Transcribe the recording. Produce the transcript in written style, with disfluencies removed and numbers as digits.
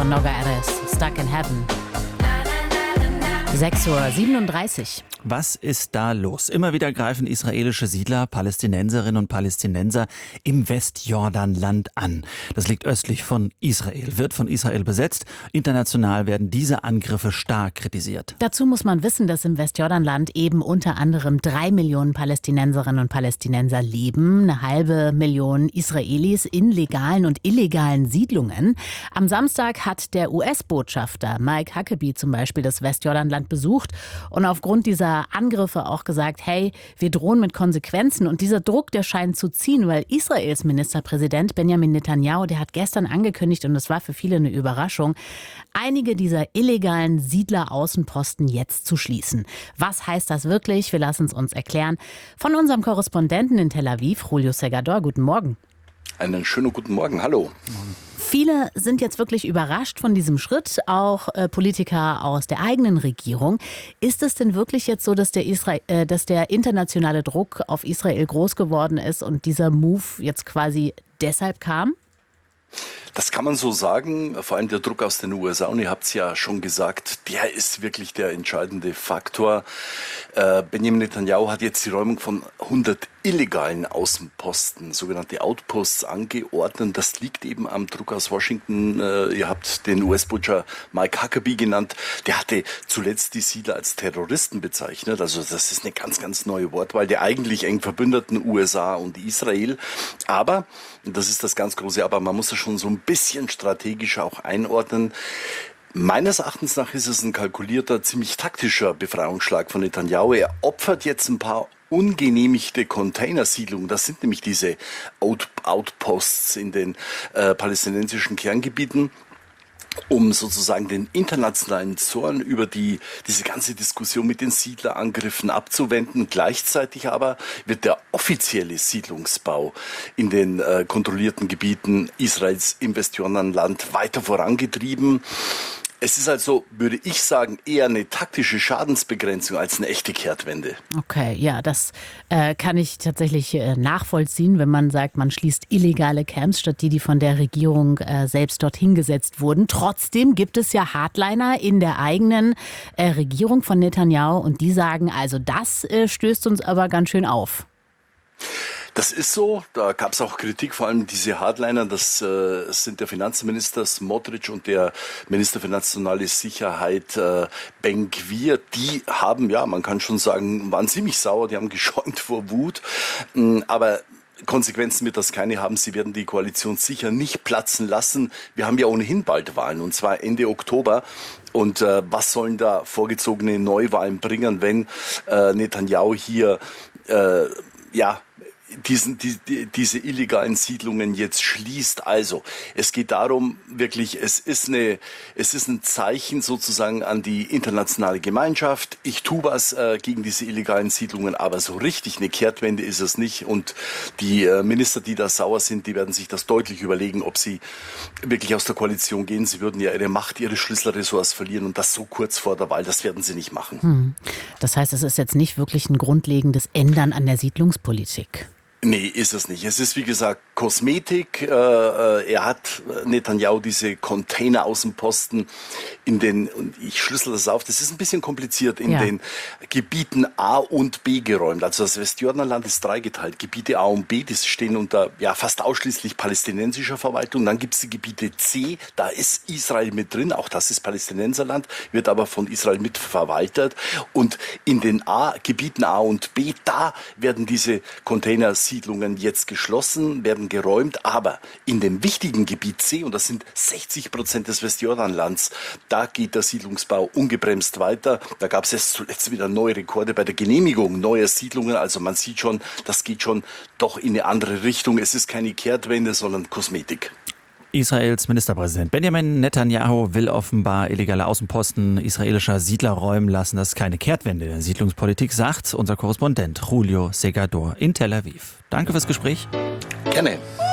von Noga Erez, Stuck in Heaven. 6:37 Uhr. Was ist da los? Immer wieder greifen israelische Siedler, Palästinenserinnen und Palästinenser im Westjordanland an. Das liegt östlich von Israel, wird von Israel besetzt. International werden diese Angriffe stark kritisiert. Dazu muss man wissen, dass im Westjordanland eben unter anderem 3 Millionen Palästinenserinnen und Palästinenser leben, 500.000 Israelis in legalen und illegalen Siedlungen. Am Samstag hat der US-Botschafter Mike Huckabee zum Beispiel das Westjordanland besucht und aufgrund dieser Angriffe auch gesagt, hey, wir drohen mit Konsequenzen. Und dieser Druck, der scheint zu ziehen, weil Israels Ministerpräsident Benjamin Netanyahu, der hat gestern angekündigt, und das war für viele eine Überraschung, einige dieser illegalen Siedleraußenposten jetzt zu schließen. Was heißt das wirklich? Wir lassen es uns erklären von unserem Korrespondenten in Tel Aviv, Julio Segador. Guten Morgen. Einen schönen guten Morgen, hallo. Viele sind jetzt wirklich überrascht von diesem Schritt, auch Politiker aus der eigenen Regierung. Ist es denn wirklich jetzt so, dass der internationale Druck auf Israel groß geworden ist und dieser Move jetzt quasi deshalb kam? Das kann man so sagen, vor allem der Druck aus den USA, und ihr habt es ja schon gesagt, der ist wirklich der entscheidende Faktor. Benjamin Netanyahu hat jetzt die Räumung von 100 illegalen Außenposten, sogenannte Outposts, angeordnet. Das liegt eben am Druck aus Washington. Ihr habt den US-Botschafter Mike Huckabee genannt. Der hatte zuletzt die Siedler als Terroristen bezeichnet. Also das ist eine ganz, ganz neue Wortwahl der eigentlich eng verbündeten USA und Israel. Aber, das ist das ganz große Aber, man muss das schon so ein bisschen strategischer auch einordnen. Meines Erachtens nach ist es ein kalkulierter, ziemlich taktischer Befreiungsschlag von Netanyahu. Er opfert jetzt ein paar ungenehmigte Containersiedlungen. Das sind nämlich diese Outposts in den palästinensischen Kerngebieten, um sozusagen den internationalen Zorn über diese ganze Diskussion mit den Siedlerangriffen abzuwenden. Gleichzeitig aber wird der offizielle Siedlungsbau in den kontrollierten Gebieten Israels im Westjordanland weiter vorangetrieben. Es ist also, würde ich sagen, eher eine taktische Schadensbegrenzung als eine echte Kehrtwende. Okay, ja, das kann ich tatsächlich nachvollziehen, wenn man sagt, man schließt illegale Camps statt die von der Regierung selbst dorthin gesetzt wurden. Trotzdem gibt es ja Hardliner in der eigenen Regierung von Netanyahu und die sagen, also das stößt uns aber ganz schön auf. Das ist so, da gab es auch Kritik, vor allem diese Hardliner, das sind der Finanzminister Smotrich und der Minister für nationale Sicherheit Ben-Gvir. Die haben, ja, man kann schon sagen, waren ziemlich sauer, die haben geschäumt vor Wut, aber Konsequenzen wird das keine haben. Sie werden die Koalition sicher nicht platzen lassen. Wir haben ja ohnehin bald Wahlen, und zwar Ende Oktober. Und was sollen da vorgezogene Neuwahlen bringen, wenn Netanyahu hier diese illegalen Siedlungen jetzt schließt? Also, es geht darum, wirklich, es ist ein Zeichen sozusagen an die internationale Gemeinschaft. Ich tue was gegen diese illegalen Siedlungen, aber so richtig eine Kehrtwende ist es nicht. Und die Minister, die da sauer sind, die werden sich das deutlich überlegen, ob sie wirklich aus der Koalition gehen. Sie würden ja ihre Macht, ihre Schlüsselressorts verlieren, und das so kurz vor der Wahl, das werden sie nicht machen. Das heißt, es ist jetzt nicht wirklich ein grundlegendes Ändern an der Siedlungspolitik. Nee, ist es nicht. Es ist, wie gesagt, Kosmetik. Netanyahu diese Container-Außenposten und ich schlüssel das auf, das ist ein bisschen kompliziert, in den Gebieten A und B geräumt. Also das Westjordanland ist dreigeteilt. Gebiete A und B, die stehen unter fast ausschließlich palästinensischer Verwaltung. Dann gibt es die Gebiete C, da ist Israel mit drin, auch das ist Palästinenserland, wird aber von Israel mit verwaltet. Und in den Gebieten A und B, da werden diese Containersiedlungen jetzt geschlossen, werden geräumt, aber in dem wichtigen Gebiet C, und das sind 60% des Westjordanlands, da geht der Siedlungsbau ungebremst weiter. Da gab es jetzt zuletzt wieder neue Rekorde bei der Genehmigung neuer Siedlungen. Also man sieht schon, das geht schon doch in eine andere Richtung. Es ist keine Kehrtwende, sondern Kosmetik. Israels Ministerpräsident Benjamin Netanyahu will offenbar illegale Außenposten israelischer Siedler räumen lassen. Das ist keine Kehrtwende der Siedlungspolitik, sagt unser Korrespondent Julio Segador in Tel Aviv. Danke fürs Gespräch. Gerne.